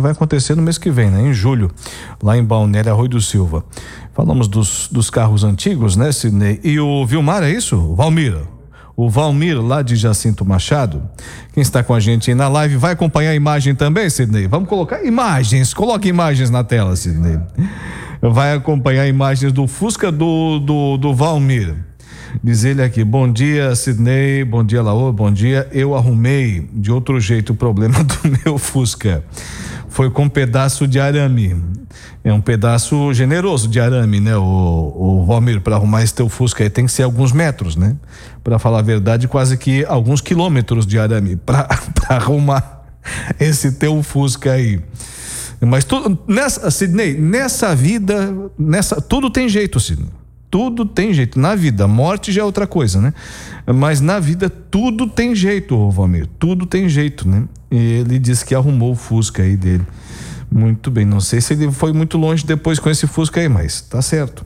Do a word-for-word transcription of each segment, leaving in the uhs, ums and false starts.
vai acontecer no mês que vem, né? Em julho, lá em Balneário Arroio do Silva. Falamos dos, dos carros antigos, né, Sidney? E o Vilmar, é isso? O Valmir. O Valmir, lá de Jacinto Machado, quem está com a gente aí na live, vai acompanhar a imagem também, Sidney? Vamos colocar imagens, coloque imagens na tela, Sidney. Vai acompanhar imagens do Fusca do, do, do Valmir. Diz ele aqui: bom dia, Sidney, bom dia, Laô, bom dia. Eu arrumei de outro jeito o problema do meu Fusca. Foi com um pedaço de arame. É um pedaço generoso de arame, né, o, o Valmir, para arrumar esse teu Fusca aí tem que ser alguns metros, né? Para falar a verdade, quase que alguns quilômetros de arame para arrumar esse teu Fusca aí. Mas tudo, nessa, Sidney, nessa vida, nessa, tudo tem jeito, Sidney. Tudo tem jeito. Na vida, morte já é outra coisa, né? Mas na vida tudo tem jeito, Valmir. Tudo tem jeito, né? E ele disse que arrumou o Fusca aí dele. Muito bem, não sei se ele foi muito longe depois com esse Fusca aí, mas tá certo.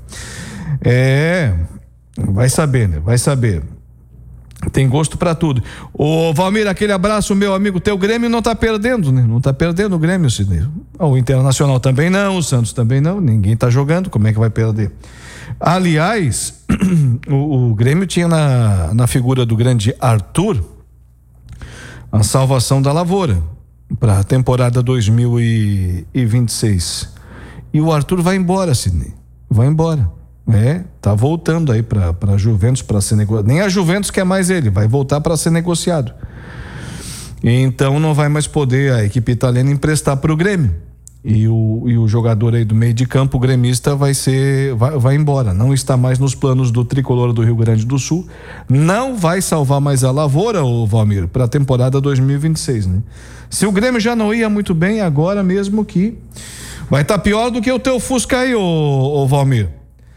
É, vai saber, né? Vai saber. Tem gosto pra tudo. Ô Valmir, aquele abraço, meu amigo. Teu Grêmio não tá perdendo, né? Não tá perdendo o Grêmio, Sidney. O Internacional também não, o Santos também não. Ninguém tá jogando, como é que vai perder? Aliás, o, o Grêmio tinha na, na figura do grande Arthur a salvação da lavoura para a temporada dois mil e vinte e seis. E o Arthur vai embora, Sidney. Vai embora. É, tá voltando aí para para Juventus para ser negociado. Nem a Juventus quer mais ele, vai voltar para ser negociado. Então não vai mais poder a equipe italiana emprestar para o Grêmio. E o, e o jogador aí do meio de campo, o gremista, vai ser vai, vai embora, não está mais nos planos do tricolor do Rio Grande do Sul, não vai salvar mais a lavoura, o Valmir, para a temporada dois mil e vinte e seis, né? Se o Grêmio já não ia muito bem, agora mesmo que vai estar tá pior do que o teu Fusca aí, ô, ô Valmir.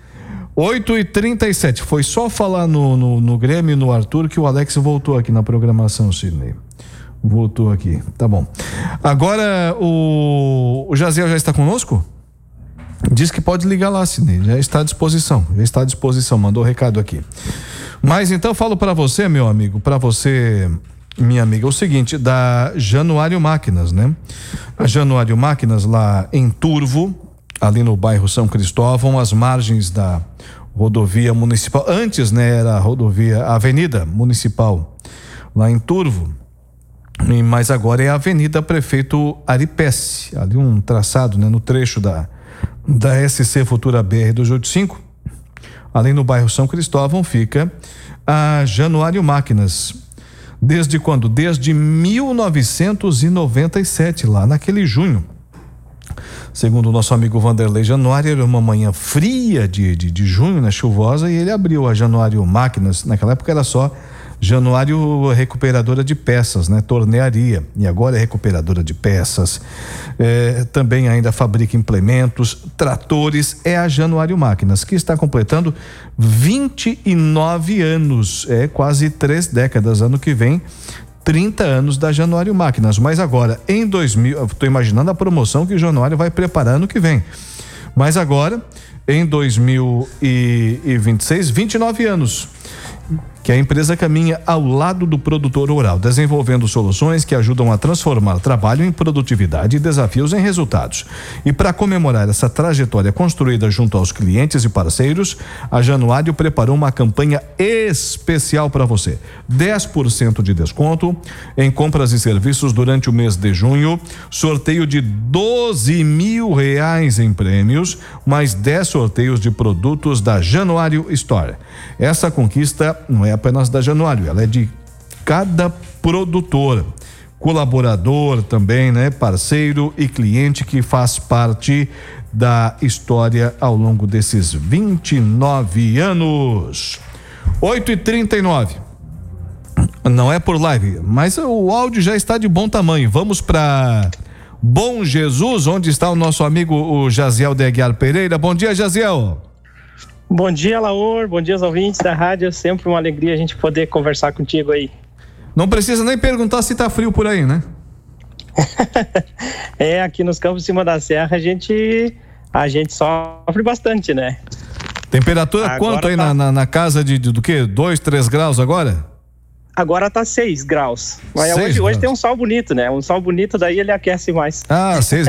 oito e trinta e sete, foi só falar no, no, no Grêmio e no Arthur que o Alex voltou aqui na programação, Sidney. Voltou aqui, tá bom. Agora o, o Jaziel já está conosco? Diz que pode ligar lá, Sidney, já está à disposição, já está à disposição, mandou o recado aqui. Mas então falo para você, meu amigo, para você, minha amiga, o seguinte, da Januário Máquinas, né? A Januário Máquinas lá em Turvo, ali no bairro São Cristóvão, às margens da rodovia municipal, antes, né, era a rodovia, a avenida municipal lá em Turvo. Mas agora é a Avenida Prefeito Aripesse, ali um traçado, né, no trecho da, da S C Futura B R duzentos e oitenta e cinco. Ali no bairro São Cristóvão fica a Januário Máquinas. Desde quando? Desde mil novecentos e noventa e sete, lá naquele junho. Segundo o nosso amigo Vanderlei Januário, era uma manhã fria de, de, de junho, né, chuvosa, e ele abriu a Januário Máquinas. Naquela época era só Januário Recuperadora de Peças, né? Tornearia, e agora é recuperadora de peças. É, também ainda fabrica implementos, tratores. É a Januário Máquinas, que está completando vinte e nove anos, é quase três décadas. Ano que vem, trinta anos da Januário Máquinas. Mas agora, em dois mil, estou imaginando a promoção que o Januário vai preparar ano que vem. Mas agora, em dois mil e vinte e seis, vinte e nove anos. Que a empresa caminha ao lado do produtor rural, desenvolvendo soluções que ajudam a transformar trabalho em produtividade e desafios em resultados. E para comemorar essa trajetória construída junto aos clientes e parceiros, a Januário preparou uma campanha especial para você. dez por cento de desconto em compras e serviços durante o mês de junho, sorteio de doze mil reais em prêmios, mais dez sorteios de produtos da Januário Store. Essa conquista não é apenas da Januário, ela é de cada produtor, colaborador também, né? Parceiro e cliente que faz parte da história ao longo desses vinte e nove anos. oito e trinta e nove. Não é por live, mas o áudio já está de bom tamanho. Vamos para Bom Jesus, onde está o nosso amigo o Jaziel de Aguiar Pereira. Bom dia, Jaziel. Bom dia, Laor, bom dia aos ouvintes da rádio, é sempre uma alegria a gente poder conversar contigo aí. Não precisa nem perguntar se tá frio por aí, né? É, aqui nos campos de cima da serra a gente, a gente sofre bastante, né? Temperatura agora quanto aí tá... na, na, na casa de, de do quê? dois, três graus agora? Agora tá seis graus, mas seis hoje, graus. Hoje tem um sol bonito, né? Um sol bonito, daí ele aquece mais. Ah, seis